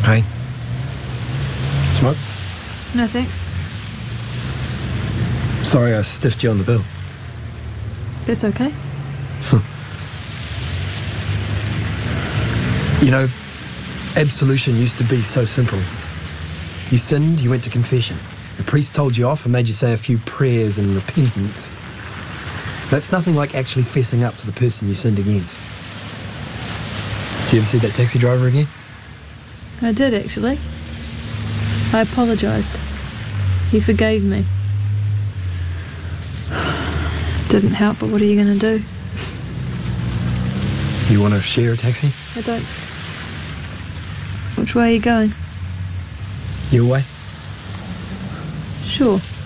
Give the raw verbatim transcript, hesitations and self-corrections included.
Hey. Smoke? No thanks. Sorry I stiffed you on the bill. That's okay. You know, absolution used to be so simple. You sinned, you went to confession. The priest told you off and made you say a few prayers and repentance. That's nothing like actually fessing up to the person you sinned against. Did you ever see that taxi driver again? I did, actually. I apologised. He forgave me. Didn't help, but what are you going to do? You want to share a taxi? I don't. Which way are you going? Your way? Sure.